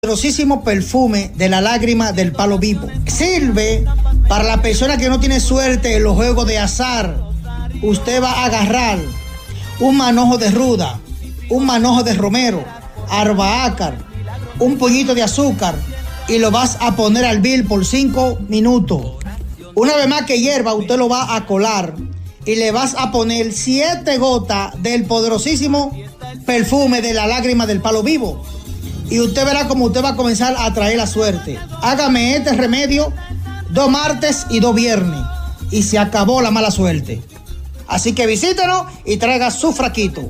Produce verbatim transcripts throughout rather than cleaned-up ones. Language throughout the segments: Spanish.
poderosísimo perfume de la lágrima del palo vivo. Sirve para la persona que no tiene suerte en los juegos de azar. Usted va a agarrar un manojo de ruda, un manojo de romero, arbaácar, un poquito de azúcar y lo vas a poner al vil por cinco minutos. Una vez más que hierva, usted lo va a colar y le vas a poner siete gotas del poderosísimo perfume de la lágrima del palo vivo. Y usted verá cómo usted va a comenzar a traer la suerte. Hágame este remedio dos martes y dos viernes. Y se acabó la mala suerte. Así que visítenos y traiga su fraquito.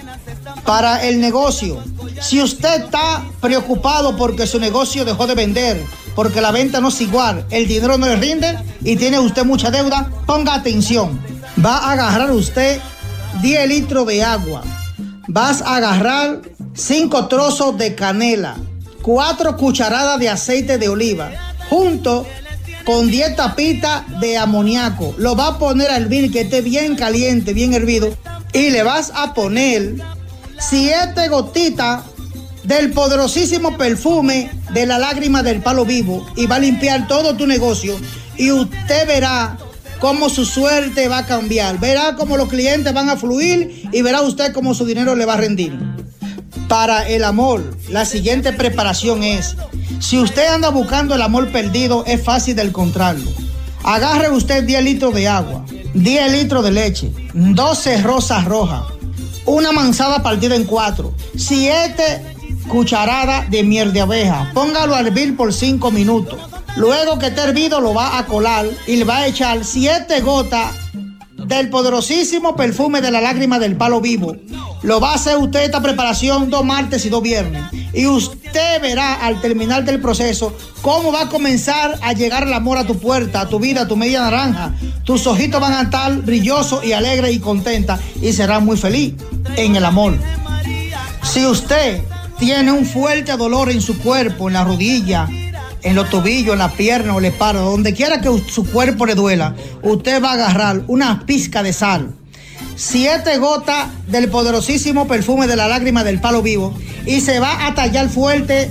Para el negocio, si usted está preocupado porque su negocio dejó de vender, porque la venta no es igual, el dinero no le rinde y tiene usted mucha deuda, ponga atención. Va a agarrar usted diez litros de agua. Vas a agarrar cinco trozos de canela, cuatro cucharadas de aceite de oliva, junto con diez tapitas de amoníaco. Lo va a poner a hervir, que esté bien caliente, bien hervido, y le vas a poner siete gotitas del poderosísimo perfume de la lágrima del palo vivo y va a limpiar todo tu negocio y usted verá cómo su suerte va a cambiar, verá cómo los clientes van a fluir y verá usted cómo su dinero le va a rendir. Para el amor, la siguiente preparación es, si usted anda buscando el amor perdido, es fácil de encontrarlo. Agarre usted diez litros de agua, diez litros de leche, doce rosas rojas, una manzana partida en cuatro, siete cucharadas de miel de abeja. Póngalo a hervir por cinco minutos. Luego que esté hervido lo va a colar y le va a echar siete gotas del poderosísimo perfume de la lágrima del palo vivo. Lo va a hacer usted esta preparación dos martes y dos viernes. Y usted verá al terminar del proceso cómo va a comenzar a llegar el amor a tu puerta, a tu vida, a tu media naranja. Tus ojitos van a estar brillosos y alegres y contentas y será muy feliz en el amor. Si usted tiene un fuerte dolor en su cuerpo, en la rodilla, en los tobillos, en la pierna o la espalda, donde quiera que su cuerpo le duela, usted va a agarrar una pizca de sal, siete gotas del poderosísimo perfume de la lágrima del palo vivo y se va a tallar fuerte,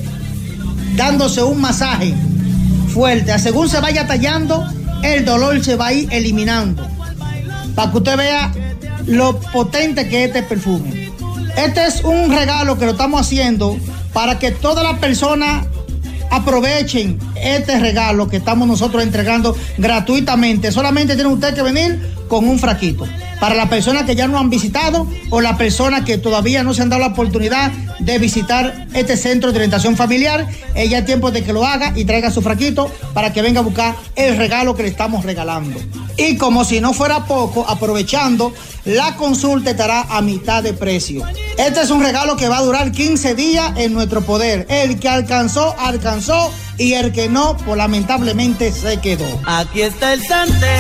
dándose un masaje fuerte. Según se vaya tallando, el dolor se va a ir eliminando, para que usted vea lo potente que es este perfume. Este es un regalo que lo estamos haciendo para que todas las personas aprovechen este regalo que estamos nosotros entregando gratuitamente. Solamente tiene usted que venir con un fraquito. Para las personas que ya no han visitado o las personas que todavía no se han dado la oportunidad de visitar este centro de orientación familiar, es ya tiempo de que lo haga y traiga su fraquito para que venga a buscar el regalo que le estamos regalando. Y como si no fuera poco, aprovechando, la consulta estará a mitad de precio. Este es un regalo que va a durar quince días en nuestro poder. El que alcanzó, alcanzó, y el que no, pues lamentablemente se quedó. Aquí está el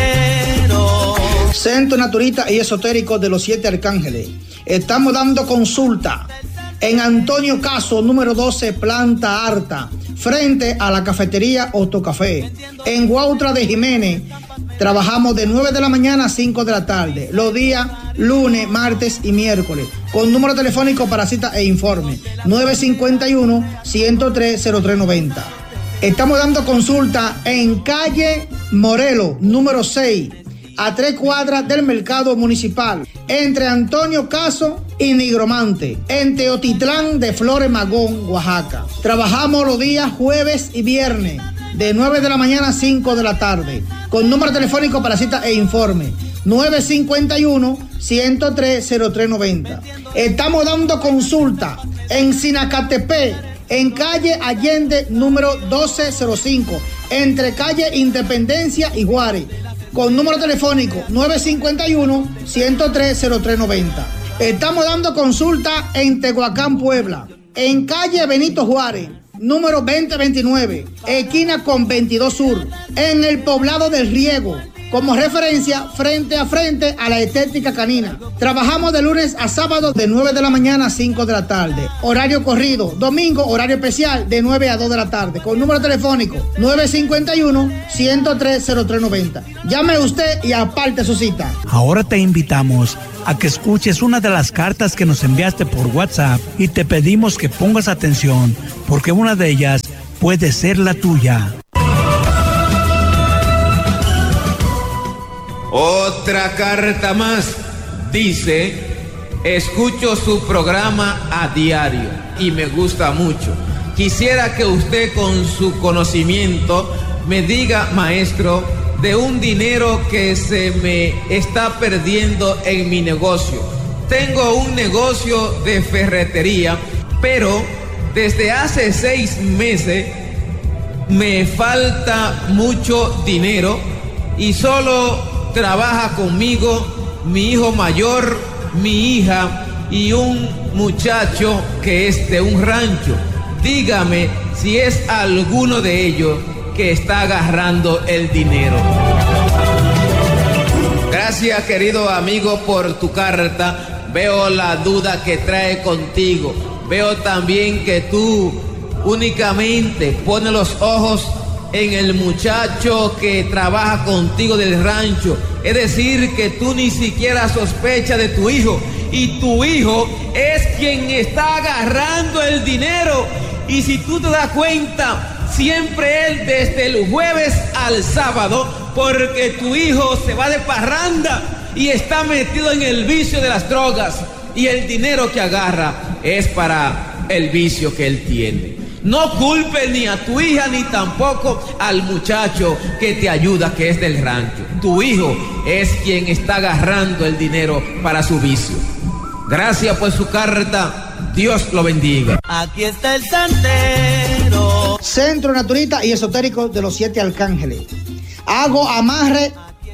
santero. Centro Naturista y Esotérico de los Siete Arcángeles. Estamos dando consulta en Antonio Caso, número doce, planta alta, frente a la cafetería Otocafé. En Guautra de Jiménez, trabajamos de nueve de la mañana a cinco de la tarde, los días lunes, martes y miércoles, con número telefónico para cita e informe, nueve cinco uno, uno cero tres, cero tres nueve cero. Estamos dando consulta en calle Morelos, número seis, a tres cuadras del mercado municipal, entre Antonio Caso y Nigromante, en Teotitlán de Flores Magón, Oaxaca. Trabajamos los días jueves y viernes, de nueve de la mañana a cinco de la tarde, con número telefónico para cita e informe, nueve cinco uno, uno tres, cero tres nueve cero. Estamos dando consulta en Sinacatepec, en calle Allende, número doce cero cinco, entre calle Independencia y Juárez, con número telefónico nueve cinco uno, uno tres, cero tres nueve cero. Estamos dando consulta en Tehuacán, Puebla, en calle Benito Juárez, número veinte veintinueve, esquina con veintidós Sur, en el poblado del Riego, como referencia frente a frente a la estética canina. Trabajamos de lunes a sábado de nueve de la mañana a cinco de la tarde. Horario corrido. Domingo, horario especial de nueve a dos de la tarde. Con número telefónico nueve cinco uno, uno cero tres, cero tres nueve cero. Llame usted y aparte su cita. Ahora te invitamos a que escuches una de las cartas que nos enviaste por WhatsApp y te pedimos que pongas atención porque una de ellas puede ser la tuya. Otra carta más dice: escucho su programa a diario y me gusta mucho. Quisiera que usted con su conocimiento me diga, maestro, de un dinero que se me está perdiendo en mi negocio. Tengo un negocio de ferretería, pero desde hace seis meses me falta mucho dinero y solo trabaja conmigo mi hijo mayor, mi hija y un muchacho que es de un rancho. Dígame si es alguno de ellos que está agarrando el dinero. Gracias, querido amigo, por tu carta. Veo la duda que trae contigo. Veo también que tú únicamente pones los ojos en el muchacho que trabaja contigo del rancho. Es decir, que tú ni siquiera sospechas de tu hijo. Y tu hijo es quien está agarrando el dinero. Y si tú te das cuenta, siempre él desde el jueves al sábado, porque tu hijo se va de parranda y está metido en el vicio de las drogas. Y el dinero que agarra es para el vicio que él tiene. No culpes ni a tu hija ni tampoco al muchacho que te ayuda, que es del rancho. Tu hijo es quien está agarrando el dinero para su vicio. Gracias por su carta. Dios lo bendiga. Aquí está el santero. Centro Naturista y Esotérico de los Siete Arcángeles. Hago amarre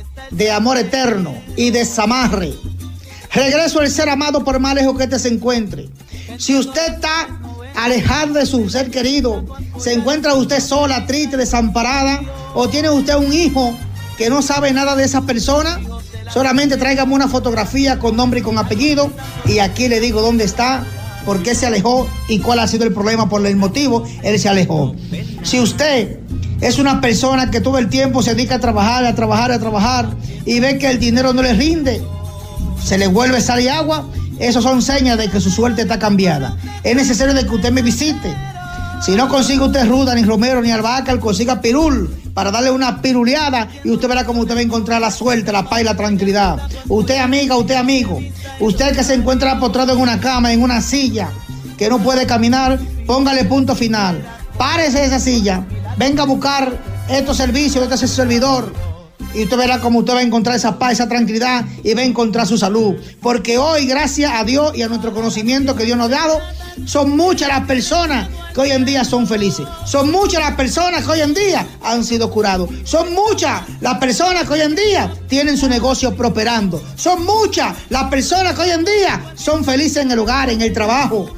de amor eterno y desamarre. Regreso al ser amado por más lejos que este se encuentre. Si usted está alejado de su ser querido, se encuentra usted sola, triste, desamparada, o tiene usted un hijo que no sabe nada de esa persona, solamente tráigame una fotografía con nombre y con apellido y aquí le digo dónde está, por qué se alejó y cuál ha sido el problema, por el motivo él se alejó. Si usted es una persona que todo el tiempo se dedica a trabajar, a trabajar, a trabajar y ve que el dinero no le rinde, se le vuelve sal y agua, esas son señas de que su suerte está cambiada. Es necesario de que usted me visite. Si no consigue usted ruda, ni romero, ni albahaca, consiga pirul para darle una piruleada y usted verá cómo usted va a encontrar la suerte, la paz y la tranquilidad. Usted amiga, usted amigo, usted que se encuentra postrado en una cama, en una silla, que no puede caminar, póngale punto final. Párese de esa silla, venga a buscar estos servicios de este servidor. Y usted verá cómo usted va a encontrar esa paz, esa tranquilidad y va a encontrar su salud. Porque hoy, gracias a Dios y a nuestro conocimiento que Dios nos ha dado, son muchas las personas que hoy en día son felices. Son muchas las personas que hoy en día han sido curados. Son muchas las personas que hoy en día tienen su negocio prosperando. Son muchas las personas que hoy en día son felices en el hogar, en el trabajo.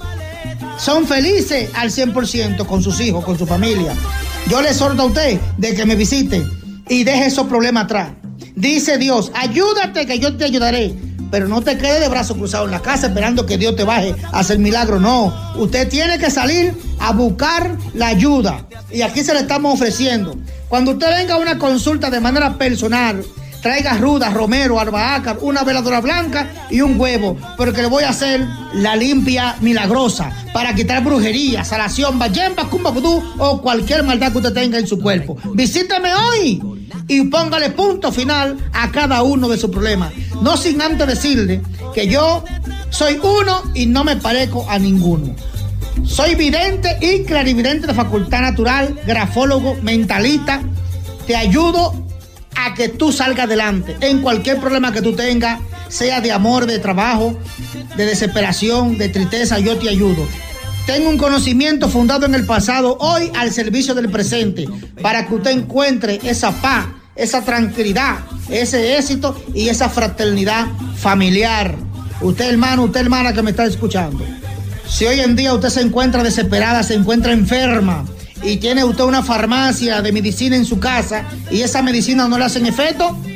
Son felices al cien por ciento con sus hijos, con su familia. Yo le exhorto a usted de que me visite y deje esos problemas atrás. Dice Dios, ayúdate que yo te ayudaré. Pero no te quedes de brazos cruzados en la casa esperando que Dios te baje a hacer milagro. No, usted tiene que salir a buscar la ayuda. Y aquí se le estamos ofreciendo. Cuando usted venga a una consulta de manera personal, traiga ruda, romero, albahaca, una veladora blanca y un huevo, porque le voy a hacer la limpia milagrosa para quitar brujería, salación, bayemba, cumba vudú o cualquier maldad que usted tenga en su cuerpo. Visítame hoy y póngale punto final a cada uno de sus problemas. No sin antes decirle que yo soy uno y no me parezco a ninguno. Soy vidente y clarividente de facultad natural, grafólogo, mentalista. Te ayudo a que tú salgas adelante en cualquier problema que tú tengas, sea de amor, de trabajo, de desesperación, de tristeza, yo te ayudo. Tengo un conocimiento fundado en el pasado, hoy al servicio del presente, para que usted encuentre esa paz, esa tranquilidad, ese éxito y esa fraternidad familiar. Usted hermano, usted hermana que me está escuchando, si hoy en día usted se encuentra desesperada, se encuentra enferma y tiene usted una farmacia de medicina en su casa y esa medicina no le hacen efecto,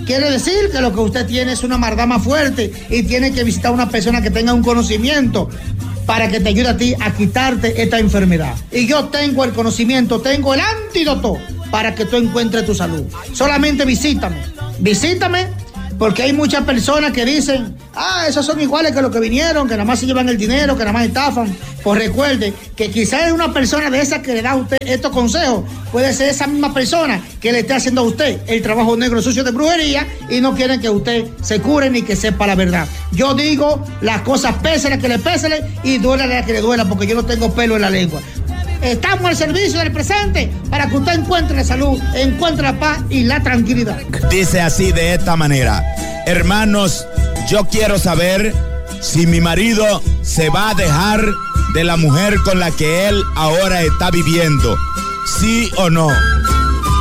Quiere decir que lo que usted tiene es una mardama fuerte y tiene que visitar a una persona que tenga un conocimiento para que te ayude a ti a quitarte esta enfermedad. Y yo tengo el conocimiento, tengo el antídoto para que tú encuentres tu salud. Solamente visítame, visítame, porque hay muchas personas que dicen, ah, esos son iguales que los que vinieron, que nada más se llevan el dinero, que nada más estafan. Pues recuerde que quizás una persona de esas que le da a usted estos consejos puede ser esa misma persona que le esté haciendo a usted el trabajo negro sucio de brujería y no quieren que usted se cure ni que sepa la verdad. Yo digo las cosas péselas que le pésele y duela la que le duela, porque yo no tengo pelo en la lengua. Estamos al servicio del presente para que usted encuentre la salud, encuentre la paz y la tranquilidad. Dice así de esta manera: hermanos, yo quiero saber si mi marido se va a dejar de la mujer con la que él ahora está viviendo, ¿sí o no?